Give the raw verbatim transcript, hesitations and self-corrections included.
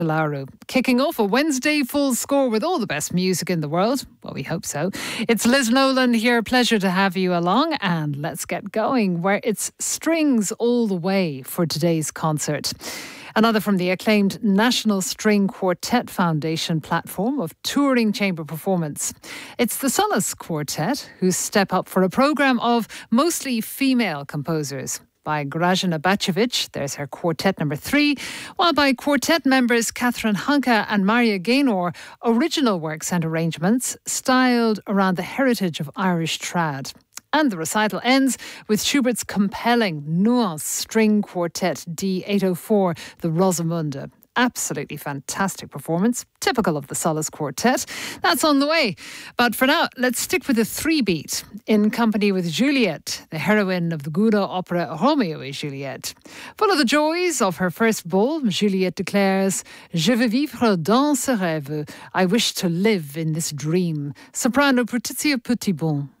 Lauru. Kicking off a Wednesday full score with all the best music in the world. Well, we hope so. It's Liz Nolan here. Pleasure to have you along. And let's get going, where it's strings all the way for today's concert. Another from the acclaimed National String Quartet Foundation platform of touring chamber performance. It's the Solace Quartet who step up for a programme of mostly female composers. By Grażyna Bacevich, there's her quartet number three, while by quartet members Catherine Hanke and Maria Gaynor, original works and arrangements styled around the heritage of Irish trad. And the recital ends with Schubert's compelling Nuance String Quartet D eight oh four, the Rosamunde. Absolutely fantastic performance, typical of the Solace Quartet. That's on the way. But for now, let's stick with the three-beat, in company with Juliette, the heroine of the Gounod opera Romeo et Juliette. Full of the joys of her first ball, Juliette declares, Je veux vivre dans ce rêve. I wish to live in this dream. Soprano Patrizia Petitbon.